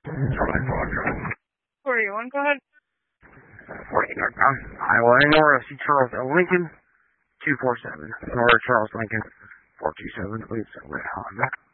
41, go ahead. 48 northbound. Iowa North, C. Charles L. Lincoln, 247. North Charles Lincoln, 427, please. Honda.